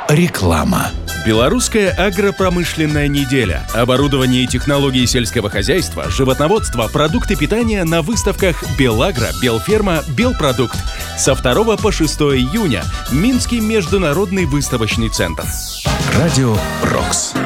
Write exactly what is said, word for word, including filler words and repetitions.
Реклама. Белорусская агропромышленная неделя. Оборудование и технологии сельского хозяйства, животноводство, продукты питания на выставках «Белагро», «Белферма», «Белпродукт». Со второго по шестое июня. Минский международный выставочный центр. Радио «Рокс».